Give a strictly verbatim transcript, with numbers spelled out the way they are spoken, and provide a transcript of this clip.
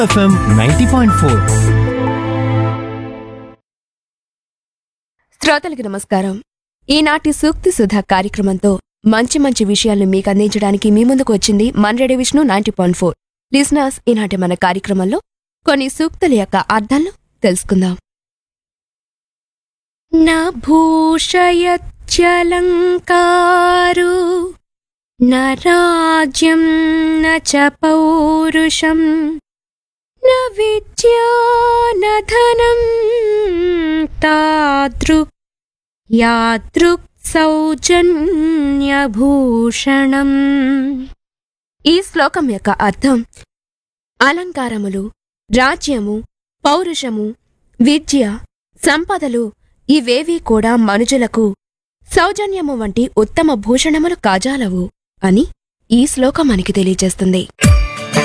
FM ninety point four. శ్రోతలకు నమస్కారం. ఈనాటి సూక్తి సుధా కార్యక్రమంతో మంచి మంచి విషయాలను మీకు అందించడానికి మీ ముందుకు వచ్చింది మన radio Vishnu ninety point four. Listeners, ఈనాటి మన కార్యక్రమంలో కొన్ని సూక్తుల యొక్క అర్థాలను తెలుసుకుందాం. న భూషయత్యలంకారు న రాజ్యం న చ పౌరుషం న విద్యా న ధనం తాదృక్ యాదృక్ సౌజన్యభూషణం. ఈ శ్లోకం యొక్క అర్థం అలంకారములు, రాజ్యము, పౌరుషము, విద్య, సంపదలు ఇవేవీ కూడా మనుజులకు సౌజన్యము వంటి ఉత్తమ భూషణములు కాజాలవు అని ఈ శ్లోకం మనకి తెలియజేస్తుంది.